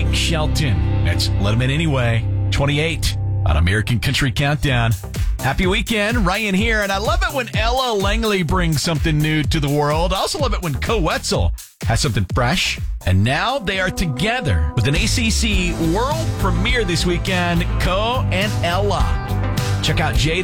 Blake Shelton. That's Let 'Em In Anyway, 28 on American Country Countdown. Happy weekend, Ryan here, and I love it when Ella Langley brings something new to the world. I also love it when Co Wetzel has something fresh. And now they are together with an ACC world premiere this weekend, Co and Ella. Check out Jade